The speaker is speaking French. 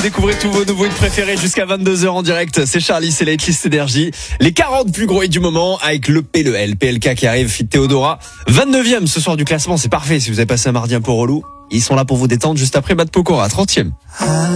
découvrez tous vos nouveaux hits préférés jusqu'à 22h en direct. C'est Charlie, c'est la hitlist énergie. Les 40 plus gros hits du moment avec le P, le L, PLK qui arrive, fit Théodora. 29e ce soir du classement, c'est parfait. Si vous avez passé un mardi un peu relou, ils sont là pour vous détendre juste après Matt Pokora, 30e.